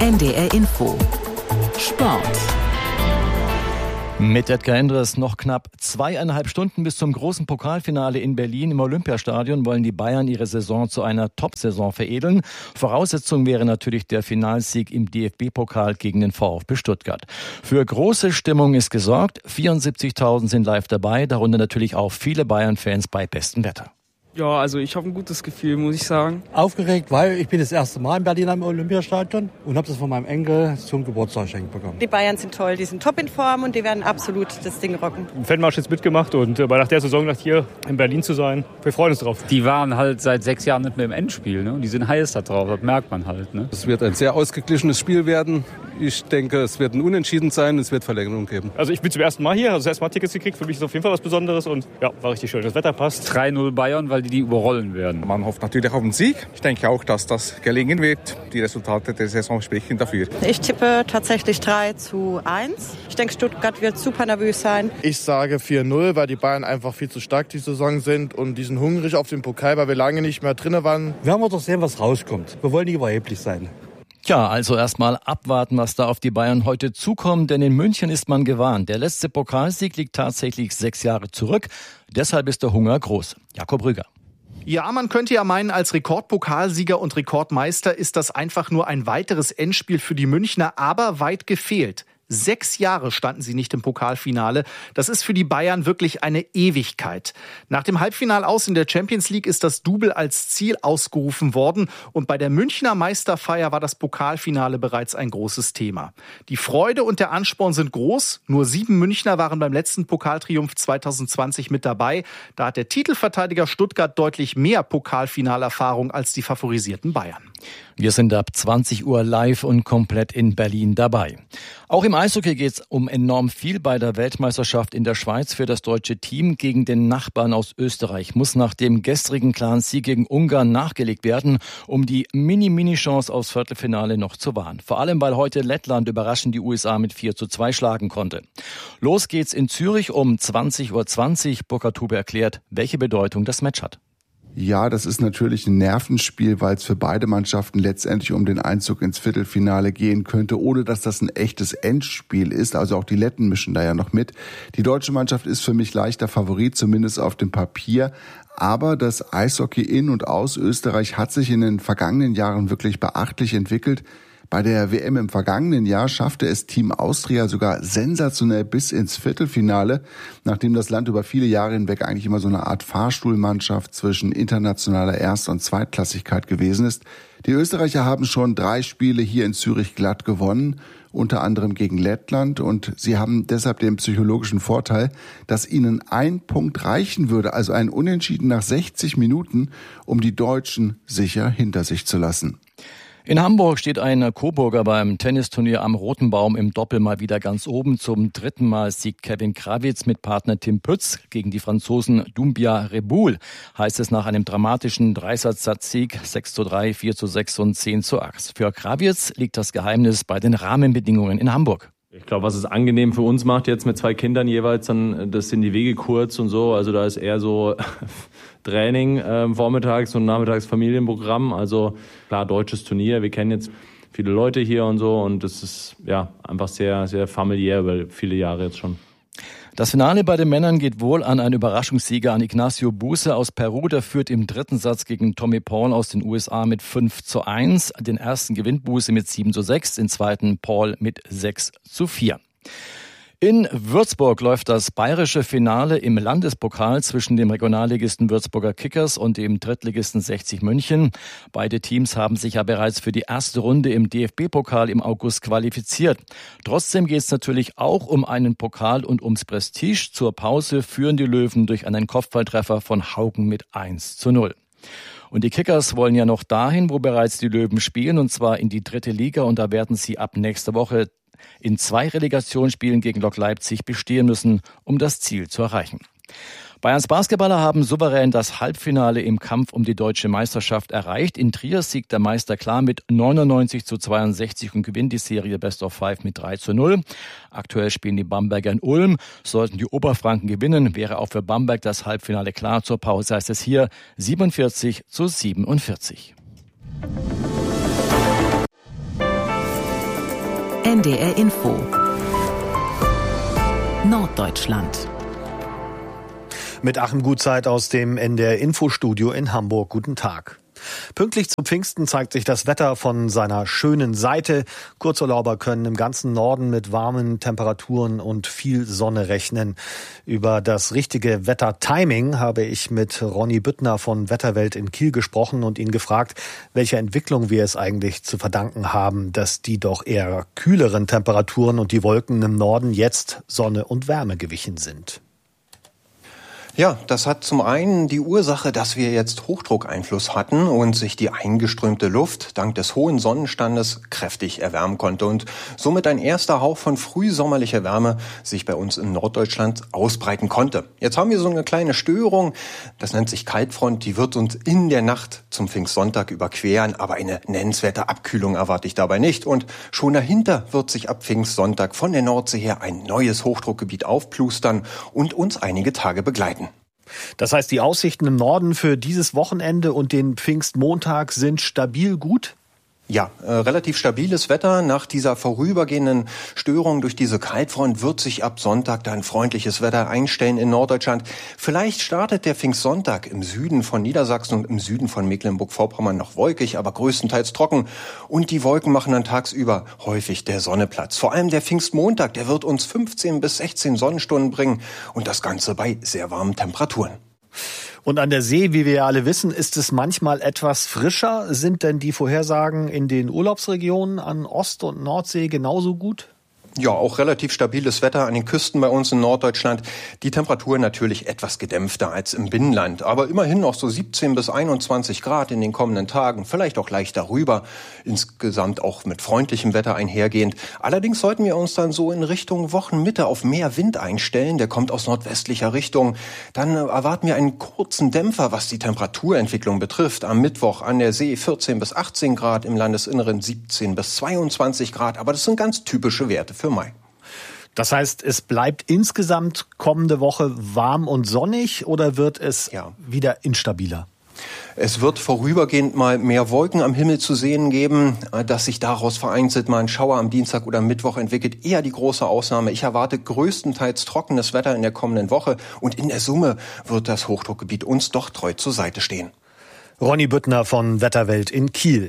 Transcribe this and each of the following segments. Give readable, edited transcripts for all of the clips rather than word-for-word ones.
NDR Info Sport. Mit Edgar Endres noch knapp 2,5 Stunden bis zum großen Pokalfinale in Berlin im Olympiastadion wollen die Bayern ihre Saison zu einer Top-Saison veredeln. Voraussetzung wäre natürlich der Finalsieg im DFB-Pokal gegen den VfB Stuttgart. Für große Stimmung ist gesorgt. 74.000 sind live dabei, darunter natürlich auch viele Bayern-Fans bei bestem Wetter. Ja, also ich habe ein gutes Gefühl, muss ich sagen. Aufgeregt, weil ich bin das erste Mal in Berlin am Olympiastadion und habe das von meinem Enkel zum Geburtstag geschenkt bekommen. Die Bayern sind toll, die sind top in Form und die werden absolut das Ding rocken. Im Fanmarsch jetzt mitgemacht und nach der Saison hier in Berlin zu sein, wir freuen uns drauf. Die waren halt seit 6 Jahren nicht mehr im Endspiel, ne? Und die sind heiß da drauf, das merkt man halt. Ne? Es wird ein sehr ausgeglichenes Spiel werden. Ich denke, es wird ein Unentschieden sein, es wird Verlängerung geben. Also ich bin zum ersten Mal hier, also das erste Mal Tickets gekriegt, für mich ist auf jeden Fall was Besonderes und ja, war richtig schön. Das Wetter passt. 3-0 Bayern, weil die überrollen werden. Man hofft natürlich auf den Sieg. Ich denke auch, dass das gelingen wird. Die Resultate der Saison sprechen dafür. Ich tippe tatsächlich 3-1. Ich denke, Stuttgart wird super nervös sein. Ich sage 4-0, weil die Bayern einfach viel zu stark die Saison sind und die sind hungrig auf den Pokal, weil wir lange nicht mehr drin waren. Werden wir doch sehen, was rauskommt. Wir wollen nicht überheblich sein. Tja, also erstmal abwarten, was da auf die Bayern heute zukommt, denn in München ist man gewarnt. Der letzte Pokalsieg liegt tatsächlich 6 Jahre zurück. Deshalb ist der Hunger groß. Jakob Rüger. Ja, man könnte ja meinen, als Rekordpokalsieger und Rekordmeister ist das einfach nur ein weiteres Endspiel für die Münchner, aber weit gefehlt. 6 Jahre standen sie nicht im Pokalfinale. Das ist für die Bayern wirklich eine Ewigkeit. Nach dem Halbfinalaus in der Champions League ist das Double als Ziel ausgerufen worden. Und bei der Münchner Meisterfeier war das Pokalfinale bereits ein großes Thema. Die Freude und der Ansporn sind groß. Nur 7 Münchner waren beim letzten Pokaltriumph 2020 mit dabei. Da hat der Titelverteidiger Stuttgart deutlich mehr Pokalfinalerfahrung als die favorisierten Bayern. Wir sind ab 20 Uhr live und komplett in Berlin dabei. Auch im Eishockey geht es um enorm viel bei der Weltmeisterschaft in der Schweiz. Für das deutsche Team gegen den Nachbarn aus Österreich muss nach dem gestrigen klaren Sieg gegen Ungarn nachgelegt werden, um die Mini-Chance aufs Viertelfinale noch zu wahren. Vor allem, weil heute Lettland überraschend die USA mit 4:2 schlagen konnte. Los geht's in Zürich um 20:20 Uhr. Burkhard Huber erklärt, welche Bedeutung das Match hat. Ja, das ist natürlich ein Nervenspiel, weil es für beide Mannschaften letztendlich um den Einzug ins Viertelfinale gehen könnte, ohne dass das ein echtes Endspiel ist. Also auch die Letten mischen da ja noch mit. Die deutsche Mannschaft ist für mich leichter Favorit, zumindest auf dem Papier. Aber das Eishockey in und aus Österreich hat sich in den vergangenen Jahren wirklich beachtlich entwickelt. Bei der WM im vergangenen Jahr schaffte es Team Austria sogar sensationell bis ins Viertelfinale, nachdem das Land über viele Jahre hinweg eigentlich immer so eine Art Fahrstuhlmannschaft zwischen internationaler Erst- und Zweitklassigkeit gewesen ist. Die Österreicher haben schon 3 Spiele hier in Zürich glatt gewonnen, unter anderem gegen Lettland, und sie haben deshalb den psychologischen Vorteil, dass ihnen ein Punkt reichen würde, also ein Unentschieden nach 60 Minuten, um die Deutschen sicher hinter sich zu lassen. In Hamburg steht ein Coburger beim Tennisturnier am Roten Baum im Doppel mal wieder ganz oben. Zum 3. Mal siegt Kevin Krawitz mit Partner Tim Pütz gegen die Franzosen Doumbia Reboul, heißt es nach einem dramatischen Dreisatz-Sieg 6:3, 4:6 und 10:8. Für Krawitz liegt das Geheimnis bei den Rahmenbedingungen in Hamburg. Ich glaube, was es angenehm für uns macht jetzt mit 2 Kindern jeweils, dann, das sind die Wege kurz und so. Also da ist eher so Training vormittags und nachmittags Familienprogramm. Also klar, deutsches Turnier. Wir kennen jetzt viele Leute hier und so. Und das ist ja einfach sehr, sehr familiär über viele Jahre jetzt schon. Das Finale bei den Männern geht wohl an einen Überraschungssieger, an Ignacio Buse aus Peru. Der führt im 3. Satz gegen Tommy Paul aus den USA mit 5:1. Den ersten gewinnt Buse mit 7:6, den zweiten Paul mit 6:4. In Würzburg läuft das bayerische Finale im Landespokal zwischen dem Regionalligisten Würzburger Kickers und dem Drittligisten 60 München. Beide Teams haben sich ja bereits für die erste Runde im DFB-Pokal im August qualifiziert. Trotzdem geht es natürlich auch um einen Pokal und ums Prestige. Zur Pause führen die Löwen durch einen Kopfballtreffer von Haugen mit 1:0. Und die Kickers wollen ja noch dahin, wo bereits die Löwen spielen, und zwar in die 3. Liga. Und da werden sie ab nächster Woche in 2 Relegationsspielen gegen Lok Leipzig bestehen müssen, um das Ziel zu erreichen. Bayerns Basketballer haben souverän das Halbfinale im Kampf um die deutsche Meisterschaft erreicht. In Trier siegt der Meister klar mit 99:62 und gewinnt die Serie Best of 5 mit 3:0. Aktuell spielen die Bamberger in Ulm. Sollten die Oberfranken gewinnen, wäre auch für Bamberg das Halbfinale klar. Zur Pause heißt es hier 47:47. NDR Info Norddeutschland. Mit Achim Gutzeit aus dem NDR Infostudio in Hamburg. Guten Tag. Pünktlich zu Pfingsten zeigt sich das Wetter von seiner schönen Seite. Kurzurlauber können im ganzen Norden mit warmen Temperaturen und viel Sonne rechnen. Über das richtige Wettertiming habe ich mit Ronny Büttner von Wetterwelt in Kiel gesprochen und ihn gefragt, welche Entwicklung wir es eigentlich zu verdanken haben, dass die doch eher kühleren Temperaturen und die Wolken im Norden jetzt Sonne und Wärme gewichen sind. Ja, das hat zum einen die Ursache, dass wir jetzt Hochdruckeinfluss hatten und sich die eingeströmte Luft dank des hohen Sonnenstandes kräftig erwärmen konnte und somit ein erster Hauch von frühsommerlicher Wärme sich bei uns in Norddeutschland ausbreiten konnte. Jetzt haben wir so eine kleine Störung, das nennt sich Kaltfront, die wird uns in der Nacht zum Pfingstsonntag überqueren, aber eine nennenswerte Abkühlung erwarte ich dabei nicht und schon dahinter wird sich ab Pfingstsonntag von der Nordsee her ein neues Hochdruckgebiet aufplustern und uns einige Tage begleiten. Das heißt, die Aussichten im Norden für dieses Wochenende und den Pfingstmontag sind stabil gut? Ja, relativ stabiles Wetter. Nach dieser vorübergehenden Störung durch diese Kaltfront wird sich ab Sonntag dann freundliches Wetter einstellen in Norddeutschland. Vielleicht startet der Pfingstsonntag im Süden von Niedersachsen und im Süden von Mecklenburg-Vorpommern noch wolkig, aber größtenteils trocken. Und die Wolken machen dann tagsüber häufig der Sonne Platz. Vor allem der Pfingstmontag, der wird uns 15 bis 16 Sonnenstunden bringen und das Ganze bei sehr warmen Temperaturen. Und an der See, wie wir ja alle wissen, ist es manchmal etwas frischer. Sind denn die Vorhersagen in den Urlaubsregionen an Ost- und Nordsee genauso gut? Ja, auch relativ stabiles Wetter an den Küsten bei uns in Norddeutschland. Die Temperatur natürlich etwas gedämpfter als im Binnenland, aber immerhin noch so 17 bis 21 Grad in den kommenden Tagen, vielleicht auch leicht darüber. Insgesamt auch mit freundlichem Wetter einhergehend. Allerdings sollten wir uns dann so in Richtung Wochenmitte auf mehr Wind einstellen. Der kommt aus nordwestlicher Richtung. Dann erwarten wir einen kurzen Dämpfer, was die Temperaturentwicklung betrifft. Am Mittwoch an der See 14 bis 18 Grad, im Landesinneren 17 bis 22 Grad. Aber das sind ganz typische Werte für Mai. Das heißt, es bleibt insgesamt kommende Woche warm und sonnig oder wird es wieder instabiler? Es wird vorübergehend mal mehr Wolken am Himmel zu sehen geben, dass sich daraus vereinzelt mal ein Schauer am Dienstag oder Mittwoch entwickelt. Eher die große Ausnahme. Ich erwarte größtenteils trockenes Wetter in der kommenden Woche und in der Summe wird das Hochdruckgebiet uns doch treu zur Seite stehen. Ronny Büttner von Wetterwelt in Kiel.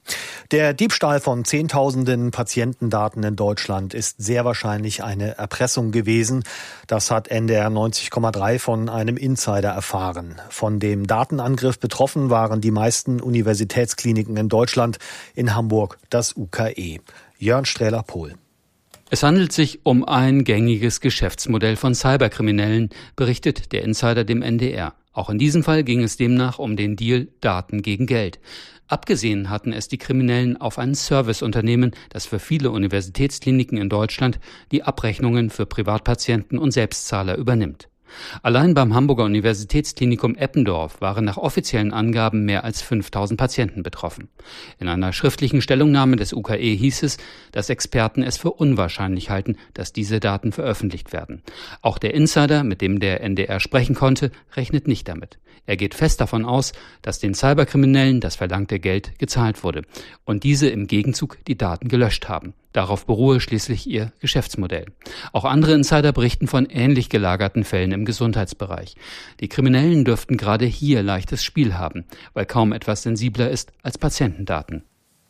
Der Diebstahl von Zehntausenden Patientendaten in Deutschland ist sehr wahrscheinlich eine Erpressung gewesen. Das hat NDR 90,3 von einem Insider erfahren. Von dem Datenangriff betroffen waren die meisten Universitätskliniken in Deutschland, in Hamburg das UKE. Jörn Strähler-Pohl. Es handelt sich um ein gängiges Geschäftsmodell von Cyberkriminellen, berichtet der Insider dem NDR. Auch in diesem Fall ging es demnach um den Deal Daten gegen Geld. Abgesehen hatten es die Kriminellen auf ein Serviceunternehmen, das für viele Universitätskliniken in Deutschland die Abrechnungen für Privatpatienten und Selbstzahler übernimmt. Allein beim Hamburger Universitätsklinikum Eppendorf waren nach offiziellen Angaben mehr als 5000 Patienten betroffen. In einer schriftlichen Stellungnahme des UKE hieß es, dass Experten es für unwahrscheinlich halten, dass diese Daten veröffentlicht werden. Auch der Insider, mit dem der NDR sprechen konnte, rechnet nicht damit. Er geht fest davon aus, dass den Cyberkriminellen das verlangte Geld gezahlt wurde und diese im Gegenzug die Daten gelöscht haben. Darauf beruhe schließlich ihr Geschäftsmodell. Auch andere Insider berichten von ähnlich gelagerten Fällen im Gesundheitsbereich. Die Kriminellen dürften gerade hier leichtes Spiel haben, weil kaum etwas sensibler ist als Patientendaten.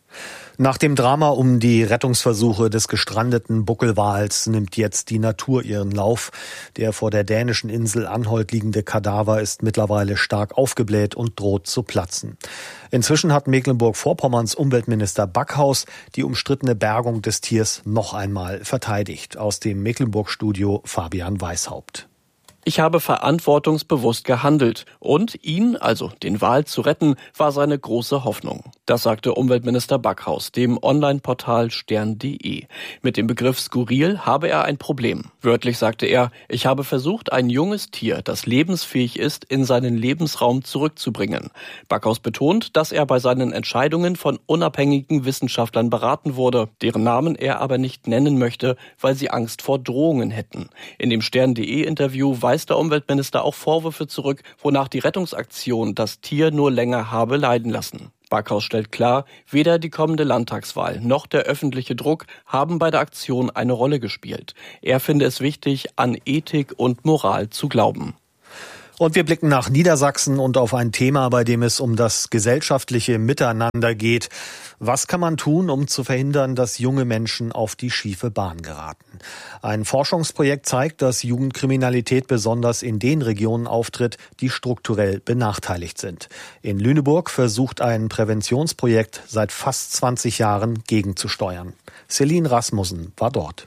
Nach dem Drama um die Rettungsversuche des gestrandeten Buckelwals nimmt jetzt die Natur ihren Lauf. Der vor der dänischen Insel Anholt liegende Kadaver ist mittlerweile stark aufgebläht und droht zu platzen. Inzwischen hat Mecklenburg-Vorpommerns Umweltminister Backhaus die umstrittene Bergung des Tiers noch einmal verteidigt. Aus dem Mecklenburg-Studio Fabian Weishaupt. Ich habe verantwortungsbewusst gehandelt und ihn, also den Wal, zu retten, war seine große Hoffnung. Das sagte Umweltminister Backhaus dem Online-Portal stern.de. Mit dem Begriff skurril habe er ein Problem. Wörtlich sagte er, ich habe versucht, ein junges Tier, das lebensfähig ist, in seinen Lebensraum zurückzubringen. Backhaus betont, dass er bei seinen Entscheidungen von unabhängigen Wissenschaftlern beraten wurde, deren Namen er aber nicht nennen möchte, weil sie Angst vor Drohungen hätten. In dem stern.de-Interview weist der Umweltminister auch Vorwürfe zurück, wonach die Rettungsaktion das Tier nur länger habe leiden lassen. Backhaus stellt klar, weder die kommende Landtagswahl noch der öffentliche Druck haben bei der Aktion eine Rolle gespielt. Er finde es wichtig, an Ethik und Moral zu glauben. Und wir blicken nach Niedersachsen und auf ein Thema, bei dem es um das gesellschaftliche Miteinander geht. Was kann man tun, um zu verhindern, dass junge Menschen auf die schiefe Bahn geraten? Ein Forschungsprojekt zeigt, dass Jugendkriminalität besonders in den Regionen auftritt, die strukturell benachteiligt sind. In Lüneburg versucht ein Präventionsprojekt seit fast 20 Jahren gegenzusteuern. Celine Rasmussen war dort.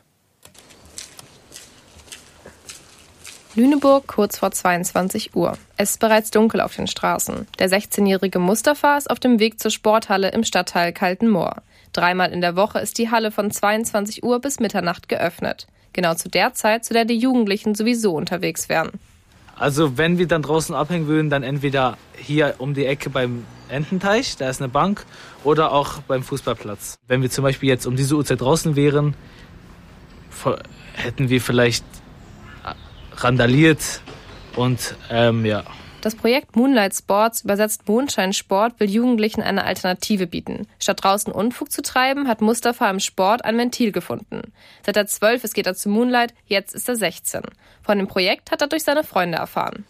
Lüneburg kurz vor 22 Uhr. Es ist bereits dunkel auf den Straßen. Der 16-jährige Mustafa ist auf dem Weg zur Sporthalle im Stadtteil Kaltenmoor. 3-mal in der Woche ist die Halle von 22 Uhr bis Mitternacht geöffnet. Genau zu der Zeit, zu der die Jugendlichen sowieso unterwegs wären. Also wenn wir dann draußen abhängen würden, dann entweder hier um die Ecke beim Ententeich, da ist eine Bank, oder auch beim Fußballplatz. Wenn wir zum Beispiel jetzt um diese Uhrzeit draußen wären, hätten wir vielleicht randaliert und ja. Das Projekt Moonlight Sports, übersetzt Mondscheinsport, will Jugendlichen eine Alternative bieten. Statt draußen Unfug zu treiben, hat Mustafa im Sport ein Ventil gefunden. Seit er 12 ist, geht er zu Moonlight, jetzt ist er 16. Von dem Projekt hat er durch seine Freunde erfahren.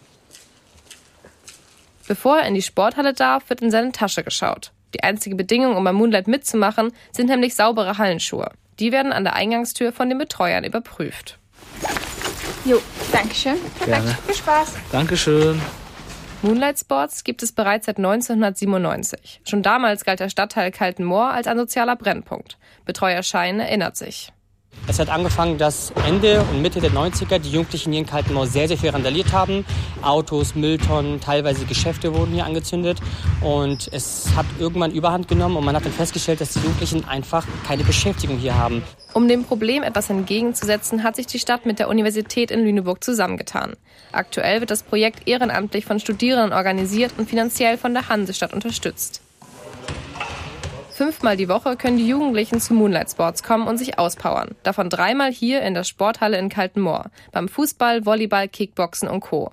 Bevor er in die Sporthalle darf, wird in seine Tasche geschaut. Die einzige Bedingung, um beim Moonlight mitzumachen, sind nämlich saubere Hallenschuhe. Die werden an der Eingangstür von den Betreuern überprüft. Jo, danke schön. Perfekt. Gerne. Viel Spaß. Dankeschön. Moonlight Sports gibt es bereits seit 1997. Schon damals galt der Stadtteil Kaltenmoor als ein sozialer Brennpunkt. Betreuer Schein erinnert sich. Es hat angefangen, dass Ende und Mitte der 90er die Jugendlichen hier in Kaltenmoor sehr, sehr viel randaliert haben. Autos, Mülltonnen, teilweise Geschäfte wurden hier angezündet. Und es hat irgendwann Überhand genommen und man hat dann festgestellt, dass die Jugendlichen einfach keine Beschäftigung hier haben. Um dem Problem etwas entgegenzusetzen, hat sich die Stadt mit der Universität in Lüneburg zusammengetan. Aktuell wird das Projekt ehrenamtlich von Studierenden organisiert und finanziell von der Hansestadt unterstützt. 5-mal die Woche können die Jugendlichen zu Moonlight Sports kommen und sich auspowern. Davon 3-mal hier in der Sporthalle in Kaltenmoor. Beim Fußball, Volleyball, Kickboxen und Co.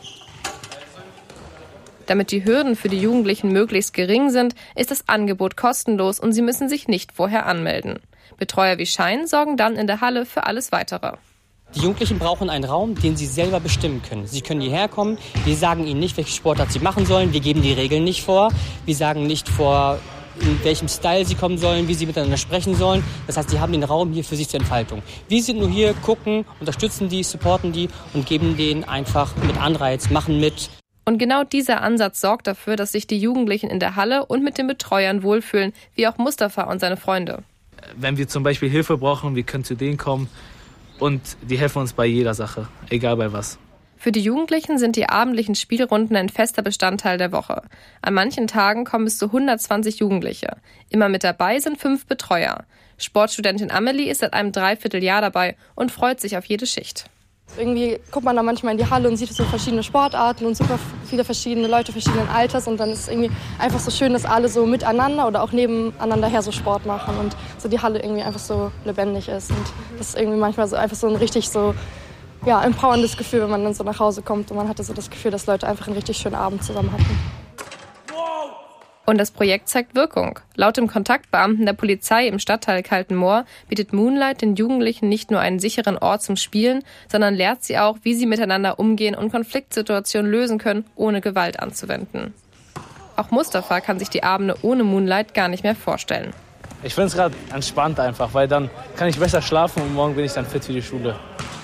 Damit die Hürden für die Jugendlichen möglichst gering sind, ist das Angebot kostenlos und sie müssen sich nicht vorher anmelden. Betreuer wie Schein sorgen dann in der Halle für alles Weitere. Die Jugendlichen brauchen einen Raum, den sie selber bestimmen können. Sie können hierher kommen, wir sagen ihnen nicht, welche Sportart sie machen sollen, wir geben die Regeln nicht vor, wir sagen nicht vor, in welchem Style sie kommen sollen, wie sie miteinander sprechen sollen. Das heißt, sie haben den Raum hier für sich zur Entfaltung. Wir sind nur hier, gucken, unterstützen die, supporten die und geben denen einfach mit Anreiz, machen mit. Und genau dieser Ansatz sorgt dafür, dass sich die Jugendlichen in der Halle und mit den Betreuern wohlfühlen, wie auch Mustafa und seine Freunde. Wenn wir zum Beispiel Hilfe brauchen, wir können zu denen kommen und die helfen uns bei jeder Sache, egal bei was. Für die Jugendlichen sind die abendlichen Spielrunden ein fester Bestandteil der Woche. An manchen Tagen kommen bis zu 120 Jugendliche. Immer mit dabei sind 5 Betreuer. Sportstudentin Amelie ist seit einem Dreivierteljahr dabei und freut sich auf jede Schicht. Irgendwie guckt man da manchmal in die Halle und sieht so verschiedene Sportarten und super viele verschiedene Leute verschiedenen Alters. Und dann ist es irgendwie einfach so schön, dass alle so miteinander oder auch nebeneinander her so Sport machen und so die Halle irgendwie einfach so lebendig ist. Und das ist irgendwie manchmal so einfach so ein richtig so empowerndes Gefühl, wenn man dann so nach Hause kommt und man hatte so das Gefühl, dass Leute einfach einen richtig schönen Abend zusammen hatten. Und das Projekt zeigt Wirkung. Laut dem Kontaktbeamten der Polizei im Stadtteil Kaltenmoor bietet Moonlight den Jugendlichen nicht nur einen sicheren Ort zum Spielen, sondern lehrt sie auch, wie sie miteinander umgehen und Konfliktsituationen lösen können, ohne Gewalt anzuwenden. Auch Mustafa kann sich die Abende ohne Moonlight gar nicht mehr vorstellen. Ich finde es gerade entspannt einfach, weil dann kann ich besser schlafen und morgen bin ich dann fit für die Schule.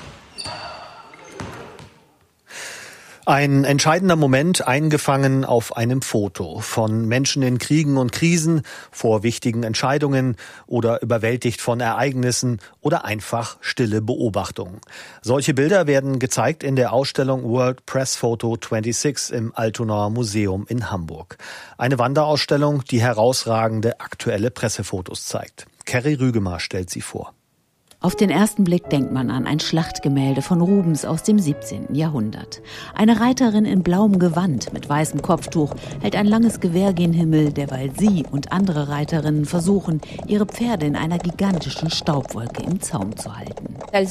Ein entscheidender Moment eingefangen auf einem Foto von Menschen in Kriegen und Krisen, vor wichtigen Entscheidungen oder überwältigt von Ereignissen oder einfach stille Beobachtung. Solche Bilder werden gezeigt in der Ausstellung World Press Photo 26 im Altonaer Museum in Hamburg. Eine Wanderausstellung, die herausragende aktuelle Pressefotos zeigt. Kerry Rügemar stellt sie vor. Auf den ersten Blick denkt man an ein Schlachtgemälde von Rubens aus dem 17. Jahrhundert. Eine Reiterin in blauem Gewand mit weißem Kopftuch hält ein langes Gewehr gen Himmel, derweil sie und andere Reiterinnen versuchen, ihre Pferde in einer gigantischen Staubwolke im Zaum zu halten. Das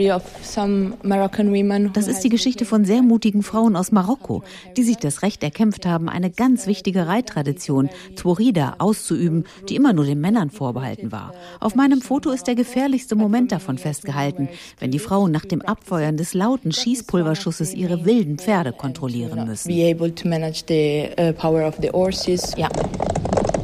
ist die Geschichte von sehr mutigen Frauen aus Marokko, die sich das Recht erkämpft haben, eine ganz wichtige Reittradition, Tworida, auszuüben, die immer nur den Männern vorbehalten war. Auf meinem Foto ist der gefährlichste Moment davon festgehalten, wenn die Frauen nach dem Abfeuern des lauten Schießpulverschusses ihre wilden Pferde kontrollieren müssen. Be able to manage the power of the horses. Yeah.